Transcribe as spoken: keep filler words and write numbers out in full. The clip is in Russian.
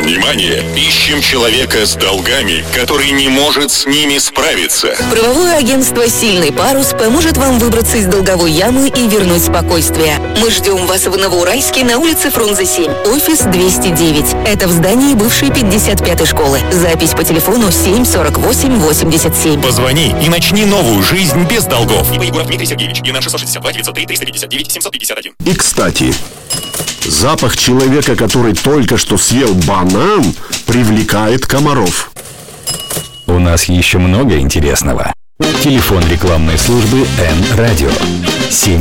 Внимание! Ищем человека с долгами, который не может с ними справиться. Правовое агентство «Сильный парус» поможет вам выбраться из долговой ямы и вернуть спокойствие. Мы ждем вас в Новоуральске на улице Фрунзе семь, офис двести девять. Это в здании бывшей пятьдесят пятой школы. Запись по телефону семь сорок восемь восемьдесят семь. Позвони и начни новую жизнь без долгов. Егоров Дмитрий Сергеевич, ГНР шестьсот шестьдесят два девятьсот три триста пятьдесят девять семьсот пятьдесят один. И, кстати, запах человека, который только что съел банан, привлекает комаров. У нас еще много интересного. Телефон рекламной службы Н-Радио. семь